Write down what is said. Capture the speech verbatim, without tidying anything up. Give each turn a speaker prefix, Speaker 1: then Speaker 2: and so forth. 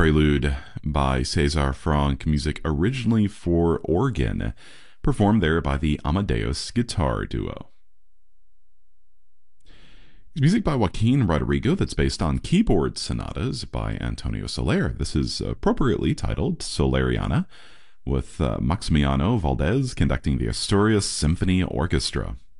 Speaker 1: Prelude by César Franck, music originally for organ, performed there by the Amadeus Guitar Duo. Music by Joaquin Rodrigo that's based on keyboard sonatas by Antonio Soler. This is appropriately titled Soleriana, with uh, Maximiano Valdez conducting the Asturias Symphony Orchestra.